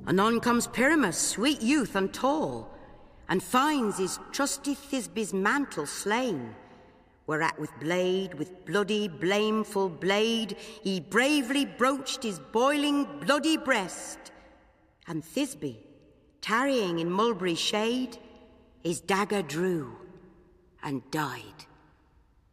Anon comes Pyramus, sweet youth and tall, and finds his trusty Thisbe's mantle slain, whereat with bloody, blameful blade, he bravely broached his boiling, bloody breast, and Thisbe, tarrying in mulberry shade, his dagger drew and died.